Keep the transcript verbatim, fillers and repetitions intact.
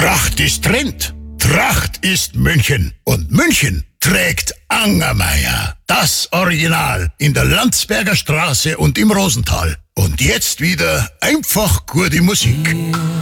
Tracht ist Trend. Tracht ist München. Und München trägt Angermeier. Das Original in der Landsberger Straße und im Rosental. Und jetzt wieder einfach gute Musik.